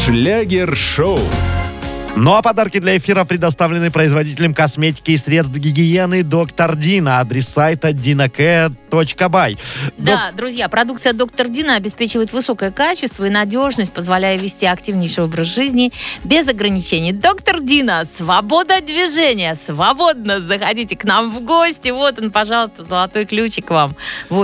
Шлягер-шоу. Ну а подарки для эфира предоставлены производителем косметики и средств гигиены «Доктор Дина». Адрес сайта dinacare.by. Да, друзья, продукция «Доктор Дина» обеспечивает высокое качество и надежность, позволяя вести активнейший образ жизни без ограничений. «Доктор Дина», свобода движения, свободно заходите к нам в гости. Вот он, пожалуйста, золотой ключик вам.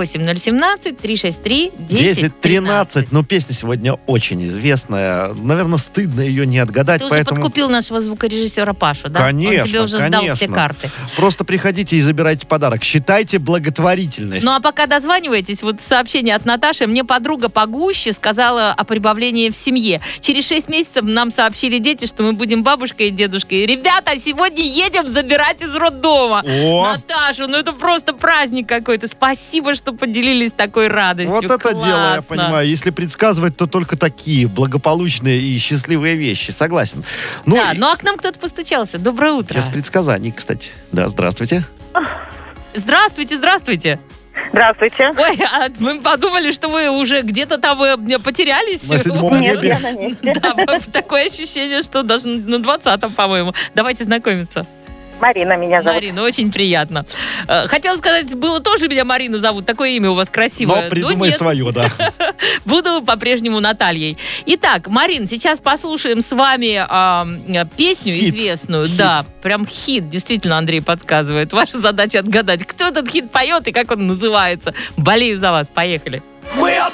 8017-363-1013. Ну, песня сегодня очень известная. Наверное, стыдно ее не отгадать. Ты уже подкупил нашего звукорежиссера Пашу, да? Конечно, Он тебе уже сдал все карты. Просто приходите и забирайте подарок. Считайте благотворительность. Ну, а пока дозваниваетесь, вот сообщение от Наташи. Мне подруга погуще сказала о прибавлении в семье. Через 6 месяцев нам сообщили дети, что мы будем бабушкой и дедушкой. Ребята, сегодня едем забирать из роддома. О! Наташа, ну это просто праздник какой-то. Спасибо, что поделились такой радостью. Вот это Классно. дело, я понимаю. Если предсказывать, то только такие благополучные и счастливые вещи. Согласен. Да, ну а к нам кто-то постучался. Доброе утро. Без предсказаний, кстати. Да, здравствуйте. Здравствуйте, здравствуйте. Здравствуйте. Ой, а мы подумали, что вы уже где-то там потерялись. На 7-м Нет, небе. я на месте. Да, такое ощущение, что даже на 20-м, по-моему. Давайте знакомиться. Марина меня зовут. Марина, очень приятно. Хотела сказать, было тоже меня Марина зовут. Такое имя у вас красивое. Но придумай нет. свое, да. Буду по-прежнему Натальей. Итак, Марин, сейчас послушаем с вами песню Хит. известную. Хит. Да, прям хит. Действительно, Андрей подсказывает. Ваша задача отгадать, кто этот хит поет и как он называется. Болею за вас. Поехали.